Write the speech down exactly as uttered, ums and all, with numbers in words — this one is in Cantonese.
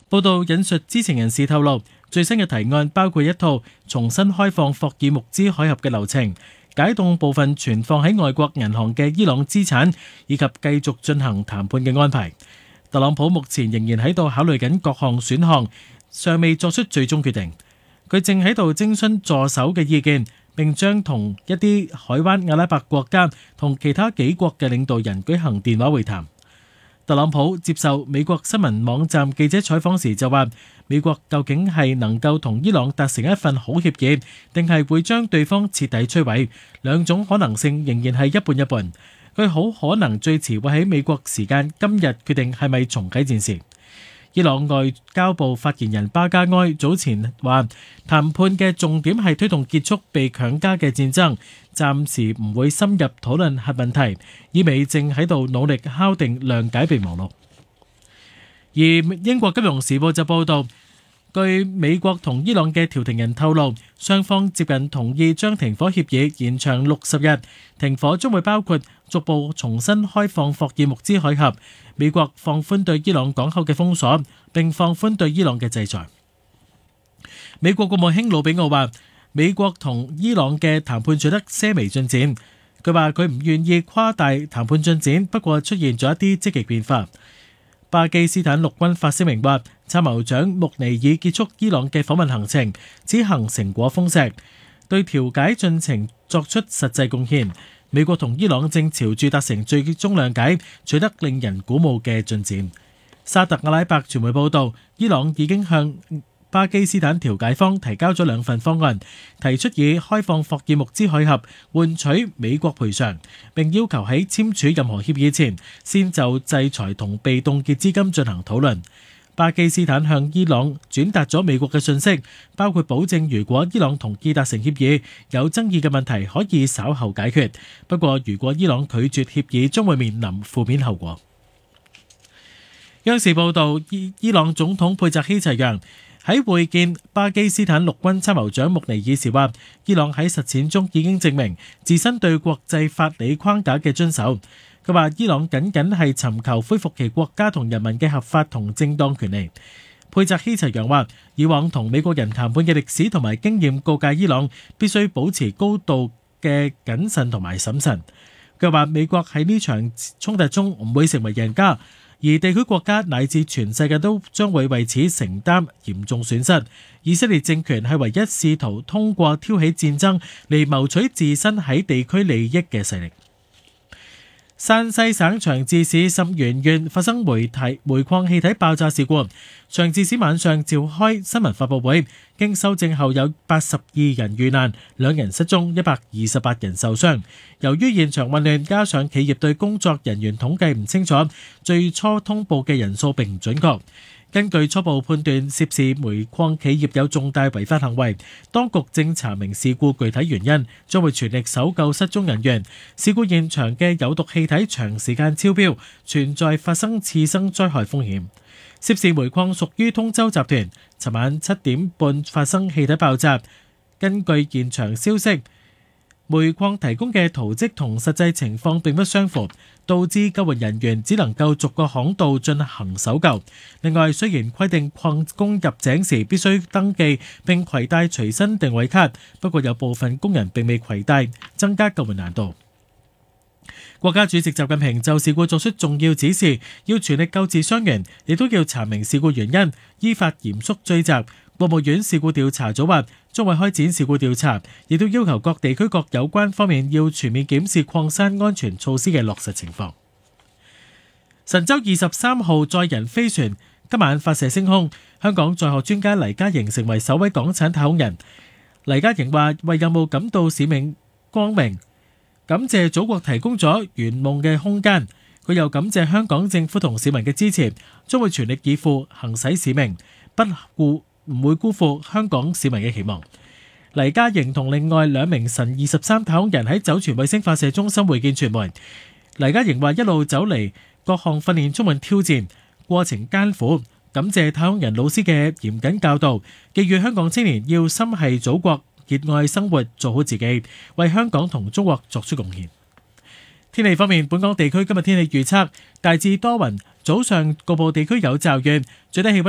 報道引述知情人士透露，最新嘅提案包括一套重新開放霍爾木茲海峽嘅流程，解凍部分存放喺外國銀行嘅伊朗資產，以及繼續進行談判嘅安排。特朗普目前仍然喺度考慮緊各項選項，尚未作出最終決定。佢正喺度徵詢助手嘅意見，並將同一啲海灣阿拉伯國家同其他幾國嘅領導人舉行電話會談。特朗普接受美國新聞網站記者採訪時就話，美國究竟係能夠同伊朗達成一份好協議，定係會將對方徹底摧毀？兩種可能性仍然係一半一半。佢好可能最遲會喺美國時間今日決定係咪重啟戰事。伊朗外交部發言人巴加埃早前話，談判嘅重點係推動結束被強加嘅戰爭，暫時唔會深入討論核問題，意味正喺度努力敲定諒解備忘錄。而英國金融時報就報道，據美國同伊朗嘅調停人透露，雙方接近同意將停火協議延長六十日，停火將會包括逐步重新開放霍爾木茲海峽，美國放寬對伊朗港口嘅封鎖，並放寬對伊朗嘅制裁。美國國務卿魯比奧話，美國同伊朗嘅談判取得些微進展。佢話佢唔願意誇大談判進展，不過出現咗一啲積極變化。巴基斯坦陸軍發聲明話，參謀長穆尼爾結束伊朗嘅訪問行程，此行成果豐碩，對調解進程作出實際貢獻。美國同伊朗正朝住達成最終諒解，取得令人鼓舞嘅進展。沙特阿拉伯傳媒報道，伊朗已經向巴基斯坦調解方提交咗兩份方案，提出以開放霍爾木茲海峽換取美國賠償，並要求喺簽署任何協議前，先就制裁同被凍結資金進行討論。巴基斯坦向伊朗轉達咗美國嘅訊息，包括保證如果伊朗同意達成協議，有爭議嘅問題可以稍後解決。不過，如果伊朗拒絕協議，將會面臨負面後果。央視報道，伊伊朗總統佩澤希齊揚喺會見巴基斯坦陸軍參謀長穆尼爾時話，伊朗喺實踐中已經證明自身對國際法理框架嘅遵守。佢話伊朗僅僅係尋求恢復其國家同人民嘅合法同正當權利。佩澤希齊揚話，以往同美國人談判嘅歷史同埋經驗告誡伊朗必須保持高度嘅謹慎同埋審慎。佢話美國喺呢場衝突中唔會成為贏家，而地區國家乃至全世界都將會為此承擔嚴重損失。以色列政權係唯一試圖通過挑起戰爭嚟謀取自身喺地區利益嘅勢力。山西省長治市沁源縣發生煤體煤礦氣體爆炸事故，長治市晚上召開新聞發佈會，經搜證後有八十二人遇難，兩人失蹤，一百二十八人受傷。由於現場混亂，加上企業對工作人員統計唔清楚，最初通報嘅人數並唔準確。根據初步判斷，涉事煤礦企業有重大違法行為，當局正查明事故具體原因，將會全力搜救失蹤人員。事故現場嘅有毒氣體長時間超標，存在發生次生災害風險。涉事煤礦屬於通州集團，尋晚七點半發生氣體爆炸。根據現場消息，煤礦提供嘅圖則同實際情況並不相符，導致救援人員只能夠逐個巷道進行搜救。另外，雖然規定礦工入井時必須登記並攜帶隨身定位卡，不過有部分工人並未攜帶，增加救援難度。國家主席習近平就事故作出重要指示，要全力救治傷員，亦都要查明事故原因，依法嚴肅追責。國務院事故調查組話將會開展事故調查，亦都要求各地區各有關方面要全面檢視礦山安全措施嘅落實情況。神舟二十三號載人飛船今晚發射升空，香港載荷專家黎嘉瑩成為首位港產太空人。黎嘉瑩話為任務感到使命光榮，感謝祖國提供咗圓夢嘅空間。佢又感謝香港政府同市民嘅支持，將會全力以赴行使使命，不顧唔會辜負香港市民嘅期望。黎嘉瑩同另外兩名神二十三太空人喺酒泉衛星發射中心會見傳媒。黎嘉瑩話一路走嚟，各項訓練充滿挑戰，過程艱苦，感謝太空人老師嘅嚴謹教導，寄語香港青年要心繫祖國，熱愛生活，做好自己，為香港同中國作出貢獻。天氣方面，本港地區今日天氣預測大致多雲，早上局部地區有驟雨，最低氣溫